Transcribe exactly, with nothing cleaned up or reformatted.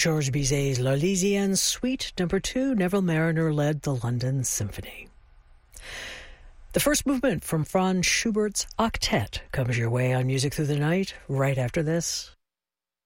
Georges Bizet's L'Arlésienne Suite Number two. Neville Marriner led the London Symphony. The first movement from Franz Schubert's Octet comes your way on Music Through the Night right after this.